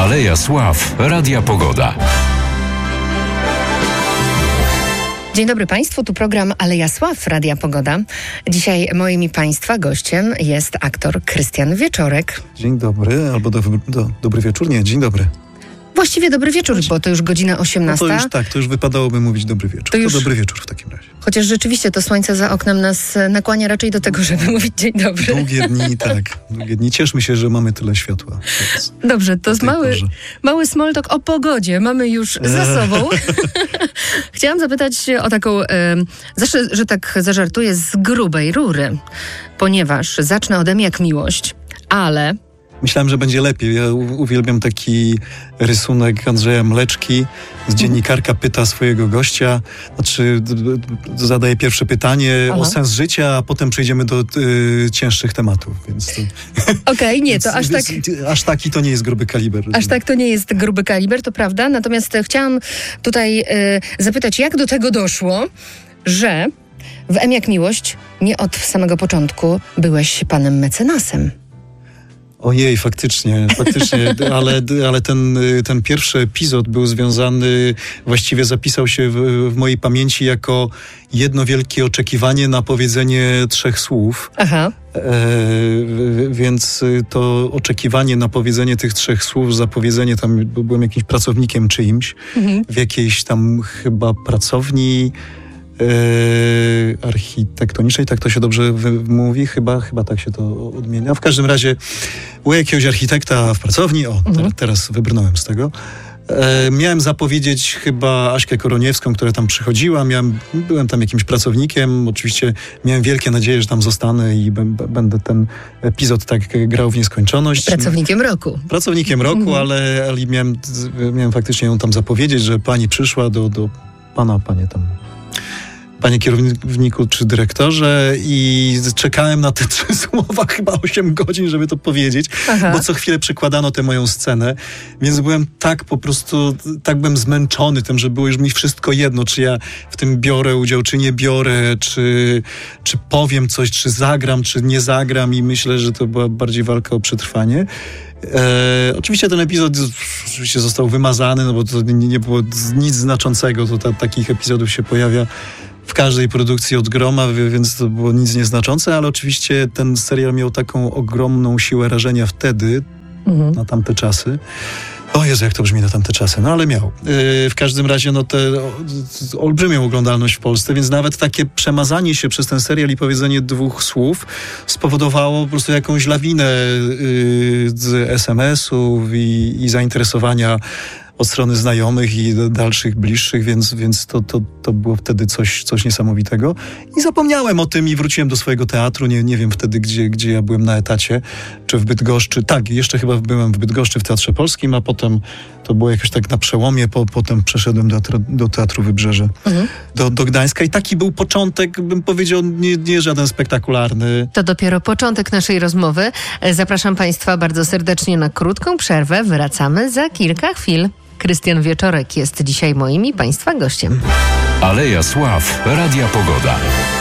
Aleja Sław, Radia Pogoda. Dzień dobry Państwu, tu program Aleja Sław, Radia Pogoda. Dzisiaj moim i Państwa gościem jest aktor Krystian Wieczorek. Dzień dobry, albo dobry wieczór, nie, dzień dobry. Właściwie dobry wieczór, bo to już godzina 18. No to już tak, to już wypadałoby mówić dobry wieczór. To dobry wieczór w takim razie. Chociaż rzeczywiście to słońce za oknem nas nakłania raczej do tego, żeby mówić dzień dobry. Długie dni, tak. Długie dni. Cieszmy się, że mamy tyle światła. Dobrze, to jest mały small talk o pogodzie. Mamy już za sobą. Chciałam zapytać o taką, że tak zażartuję, z grubej rury. Ponieważ zacznę ode mnie jak miłość, ale... Myślałem, że będzie lepiej. Ja uwielbiam taki rysunek Andrzeja Mleczki. Dziennikarka pyta swojego gościa, zadaje pierwsze pytanie o sens życia, a potem przejdziemy do cięższych tematów. Więc Okej, nie, to aż tak... Aż taki to nie jest gruby kaliber. Aż tak to nie jest gruby kaliber, to prawda. Natomiast chciałam tutaj zapytać, jak do tego doszło, że w M jak miłość nie od samego początku byłeś panem mecenasem. Ojej, faktycznie, ale ten pierwszy epizod był związany, właściwie zapisał się w mojej pamięci jako jedno wielkie oczekiwanie na powiedzenie 3 słów. Aha. Więc to oczekiwanie na powiedzenie tych 3 słów, zapowiedzenie, tam byłem jakimś pracownikiem czyimś, w jakiejś tam chyba pracowni architektonicznej, tak to się dobrze mówi, chyba tak się to odmienia. W każdym razie u jakiegoś architekta w pracowni, teraz wybrnąłem z tego, miałem zapowiedzieć chyba Aśkę Koroniewską, która tam przychodziła, byłem tam jakimś pracownikiem, oczywiście miałem wielkie nadzieje, że tam zostanę i będę ten epizod tak grał w nieskończoność. Pracownikiem roku. Pracownikiem roku, ale miałem faktycznie ją tam zapowiedzieć, że pani przyszła do pana, panie kierowniku czy dyrektorze, i czekałem na te 3 słowa chyba 8 godzin, żeby to powiedzieć, bo co chwilę przekładano tę moją scenę, więc byłem tak byłem zmęczony tym, że było już mi wszystko jedno, czy ja w tym biorę udział, czy nie biorę, czy powiem coś, czy zagram, czy nie zagram, i myślę, że to była bardziej walka o przetrwanie. Oczywiście ten epizod został wymazany, bo to nie było nic znaczącego, to takich epizodów się pojawia w każdej produkcji od groma, więc to było nic nieznaczące, ale oczywiście ten serial miał taką ogromną siłę rażenia wtedy, na tamte czasy. O Jezu, jak to brzmi na tamte czasy, ale miał. W każdym razie olbrzymią oglądalność w Polsce, więc nawet takie przemazanie się przez ten serial i powiedzenie 2 słów spowodowało po prostu jakąś lawinę z SMS-ów i zainteresowania od strony znajomych i dalszych, bliższych, więc to było wtedy coś niesamowitego. I zapomniałem o tym i wróciłem do swojego teatru. Nie wiem wtedy, gdzie ja byłem na etacie, czy w Bydgoszczy. Tak, jeszcze chyba byłem w Bydgoszczy w Teatrze Polskim, a potem to było jakoś tak na przełomie. Potem przeszedłem do Teatru Wybrzeże, do Gdańska, i taki był początek, bym powiedział, nie żaden spektakularny. To dopiero początek naszej rozmowy. Zapraszam Państwa bardzo serdecznie na krótką przerwę. Wracamy za kilka chwil. Krystian Wieczorek jest dzisiaj moim i Państwa gościem. Aleja Sław, Radia Pogoda.